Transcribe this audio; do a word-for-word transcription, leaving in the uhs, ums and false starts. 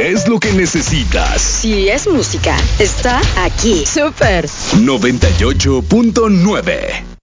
es lo que necesitas. Si es música, está aquí. Súper noventa y ocho punto nueve.